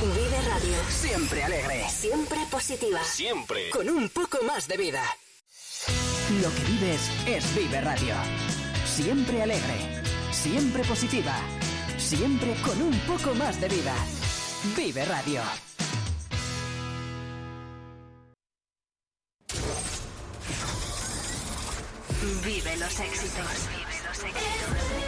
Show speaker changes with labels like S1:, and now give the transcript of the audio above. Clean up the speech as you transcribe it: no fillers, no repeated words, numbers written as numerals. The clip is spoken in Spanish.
S1: Vive Radio.
S2: Siempre alegre.
S1: Siempre positiva.
S2: Siempre.
S1: Con un poco más de vida.
S2: Lo que vives es Vive Radio. Siempre alegre. Siempre positiva. Siempre con un poco más de vida. Vive Radio.
S1: Vive los éxitos.